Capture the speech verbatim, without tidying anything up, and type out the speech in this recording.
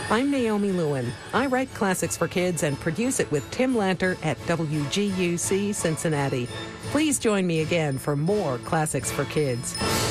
I'm Naomi Lewin. I write Classics for Kids and produce it with Tim Lanter at W G U C Cincinnati. Please join me again for more Classics for Kids.